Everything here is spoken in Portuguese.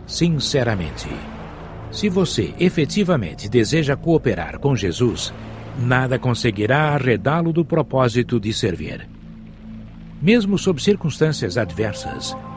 sinceramente. Se você efetivamente deseja cooperar com Jesus, nada conseguirá arredá-lo do propósito de servir. Mesmo sob circunstâncias adversas,